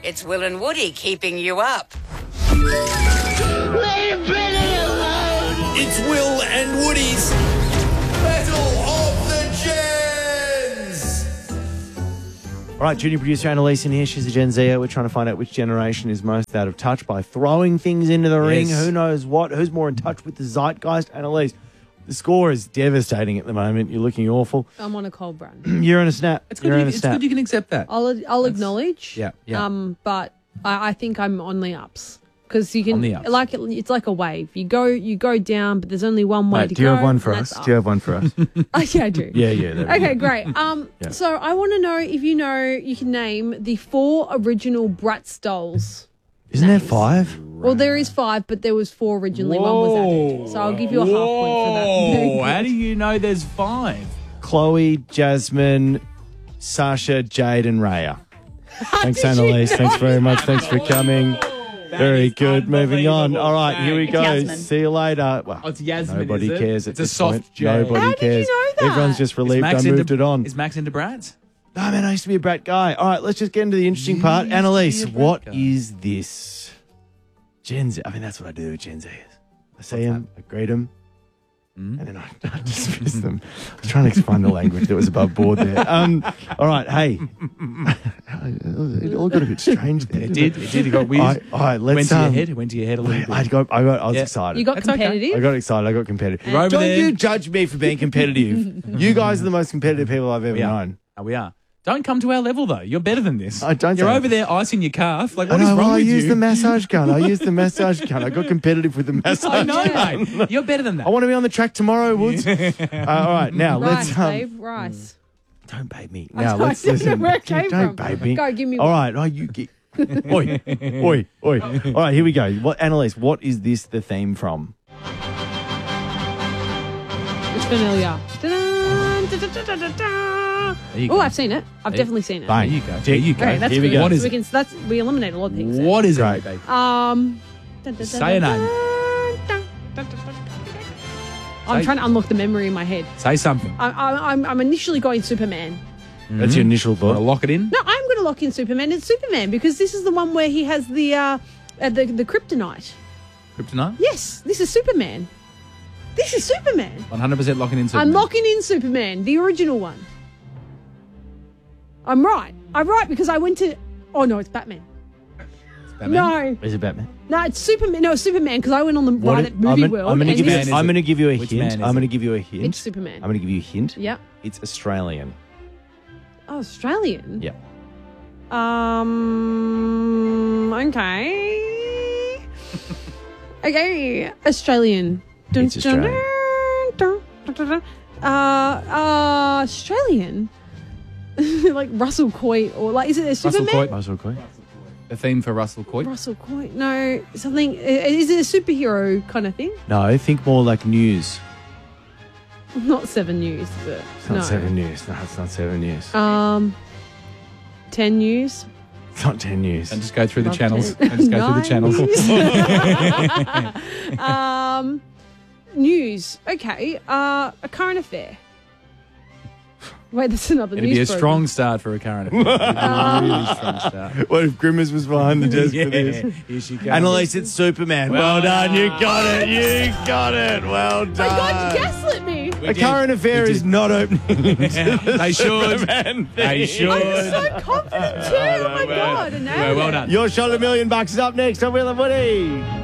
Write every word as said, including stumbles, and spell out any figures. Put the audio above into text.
It's Will and Woody keeping you up. It's Will and Woody's Battle of the Gens. All right, junior producer Annalise in here. She's a Gen Zer. We're trying to find out which generation is most out of touch by throwing things into the ring. Yes. Who knows what? Who's more in touch with the zeitgeist? Annalise, the score is devastating at the moment. You're looking awful. I'm on a cold run. You're in a snap. It's You're good, in you, a it's snap. good you can accept that. I'll I'll acknowledge. Yeah, yeah. Um, but I, I think I'm on the ups because you can On the ups. like it, it's like a wave. You go you go down, but there's only one way Mate, to do go. you have one for and us? that's Do you up. have one for us? Oh, yeah, I do. yeah, yeah. there we Okay, go. great. Um, Yeah. so I want to know if you know you can name the four original Bratz dolls. Isn't there five? Well, there is five, but there was four originally. One was added, so I'll give you a half point for that. Very Whoa, good. how do you know there's five? Chloe, Jasmine, Sasha, Jade, and Raya. Thanks, Did you Annalise. know Thanks very much. Thanks for coming. Very is good. Moving on. unbelievable. All right, here we It's go. Yasmin. See you later. Well, Oh, it's Yasmin, nobody is it? cares at It's a this soft point. J. Nobody How did you cares. know that? Everyone's just Is relieved Max I into- moved it on. Is Max into brats? No, man, I used to be a brat guy. All right, let's just get into the interesting part. used to Annalise, be a brat what guy. is this? Gen Z. I mean, that's what I do with Gen Zers. I see them, I greet them, Mm. and then I, I dismiss them. I was trying to explain the language that was above board there. Um, all right, hey. It all got a bit strange there. It didn't did. It did. It got weird. All right, all right, let's went to um, your head. It went to your head a little bit. I got, I got, I was Yeah. excited. You got That's okay. competitive. I got excited. I got competitive. You're over Don't there. you judge me for being competitive. You guys are the most competitive people I've ever we are. known. Oh, we are. Don't come to our level though. You're better than this. I don't You're say over that. there icing your calf. Like I what is know, wrong well, I with used you? the massage gun. I used the massage gun. I got competitive with the massage I know, gun. mate. You're better than that. I want to be on the track tomorrow, Woods. uh, all right, now Rice, let's. Um, Dave, rice. don't babe me. I Now don't- let's I don't listen. know where it came don't from. babe me. Go, give me All one. right, oh, you get. oi, oi, oi. All right, here we go. What, Annalise? What is this the theme from? It's familiar. Da-dun, da-da-da-da-da. There you Oh, go. I've seen it. I've There- definitely seen it. There you go. There you go. Okay, that's Here we good. go. What is so we it? can that's we eliminate a lot of things. there. What is Great. it, babe? Um, Say a name. I'm Say- trying to unlock the memory in my head. Say something. I, I, I'm, I'm initially going Superman. That's your initial Want to thought. lock it in? No, I'm going to lock in Superman. It's Superman because this is the one where he has the uh, uh the the kryptonite. Kryptonite? Yes, this is Superman. This is Superman. one hundred percent locking in Superman. I'm locking in Superman, the original one. I'm right. I'm right because I went to. Oh no, it's Batman. Batman? No, Is it Batman? no, it's Superman. No, it's Superman because I went on the What ride it- at Movie I'm, World. I'm going to and give you. this- is I'm it? going to give you a Which hint. man is I'm going to it? give you a hint. It's Superman. I'm going to give you a hint. Yeah. It's Australian. Oh, Australian. Yeah. Um. Okay. okay. Australian. Dun, It's Australian. dun, dun, dun, dun. Uh, uh, Australian. like Russell Coit or like is it a Russell Superman? Coit. Russell Coy. The theme for Russell Coit. Russell Coit. No, something. Is it a superhero kind of thing? No, I think more like news. Not Seven News, but It's not no. Seven News. No, it's not Seven News. Um, Ten News. It's not Ten News. And just go through the Love channels. ten. And just go through the channels. Nice. um, news. Okay. Uh, a current affair. Wait, that's another It'd news be a program. strong start for a current affair. It'd be a really strong start. What if Grimmers was behind the desk Yeah, for this? here she comes. Annalise, it's Superman. Well, Well done. You done. got it. You got it. Well My done. God, you gaslit me. We A did. current affair We is did. not opening. They should. Superman They thing. should. I'm so confident too. Oh my well, God. I nailed well, well it. done. Your shot of a million bucks is up next on Will and Woody.